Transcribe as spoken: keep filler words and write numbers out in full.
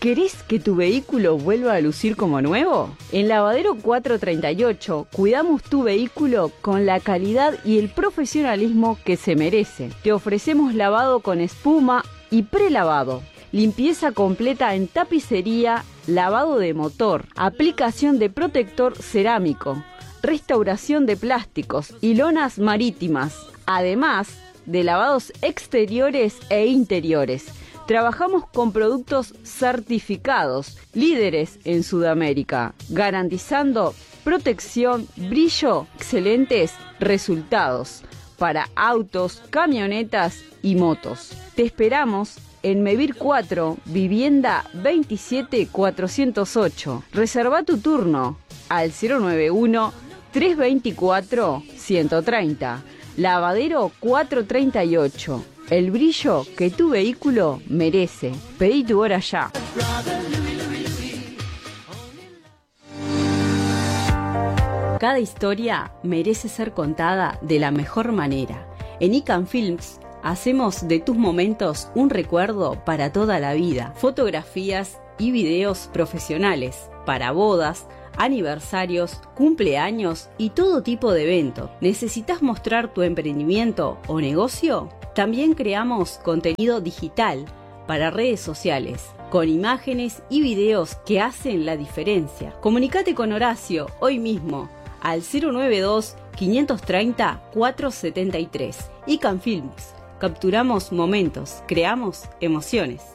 ¿Querés que tu vehículo vuelva a lucir como nuevo? En Lavadero cuatrocientos treinta y ocho cuidamos tu vehículo con la calidad y el profesionalismo que se merece. Te ofrecemos lavado con espuma y prelavado, limpieza completa en tapicería, lavado de motor, aplicación de protector cerámico, restauración de plásticos y lonas marítimas, además de lavados exteriores e interiores. Trabajamos con productos certificados, líderes en Sudamérica, garantizando protección, brillo, excelentes resultados para autos, camionetas y motos. Te esperamos en Mevir cuatro, vivienda veintisiete cuatrocientos ocho. Reserva tu turno al cero nueve uno, tres dos cuatro, uno tres cero. Lavadero cuatrocientos treinta y ocho. El brillo que tu vehículo merece. Pedí tu hora ya. Cada historia merece ser contada de la mejor manera. En Icam Films hacemos de tus momentos un recuerdo para toda la vida. Fotografías y videos profesionales para bodas, aniversarios, cumpleaños y todo tipo de evento. ¿Necesitas mostrar tu emprendimiento o negocio? También creamos contenido digital para redes sociales, con imágenes y videos que hacen la diferencia. Comunícate con Horacio hoy mismo al cero nueve dos, quinientos treinta, cuatrocientos setenta y tres. Icam Films. Capturamos momentos, creamos emociones.